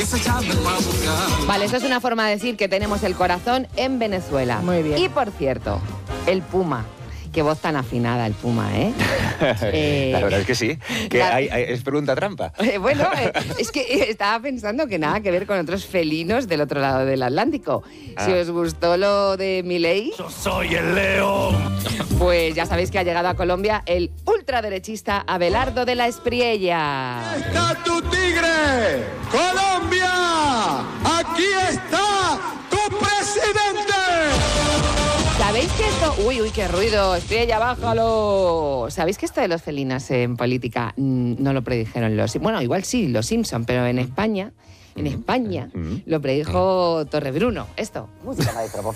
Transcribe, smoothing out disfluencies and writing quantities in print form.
Vale, eso es una forma de decir que tenemos el corazón en Venezuela. Muy bien. Y por cierto, el Puma. Qué voz tan afinada el Puma, ¿eh? La verdad es que sí. Que es pregunta trampa. Bueno, es que estaba pensando que nada que ver con otros felinos del otro lado del Atlántico. Si os gustó lo de Milei... ¡Yo soy el león! Pues ya sabéis que ha llegado a Colombia el ultraderechista Abelardo de la Espriella. ¡Está tu tigre! ¡Colombia! ¡Aquí está tu presidente! ¿Sabéis que esto...? Uy, qué ruido. Espriella, bájalo. ¿Sabéis que esto de los felinos en política no lo predijeron los... Bueno, igual sí, los Simpson, pero en España lo predijo Torrebruno. Esto. Música, maestro, por favor.